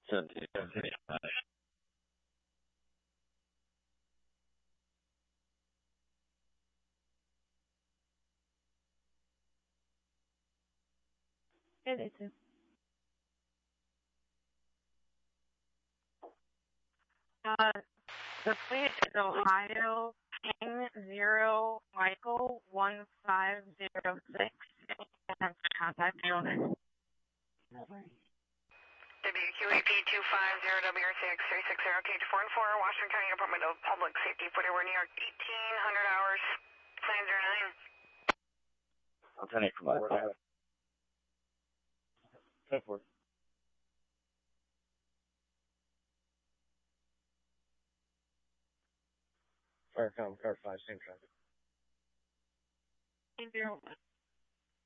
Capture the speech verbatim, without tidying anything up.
seventeen, seventeen. Yeah, they too. Uh, the plate is Ohio King Zero Michael one five zero six. And contact the owner. W Q A P two five zero W R C X three six zero K four and four, Washington County Department of Public Safety, forty-one New York, eighteen hundred hours, nine zero nine. I'll tell you from my ten four. Firecom, car five, same traffic. Zero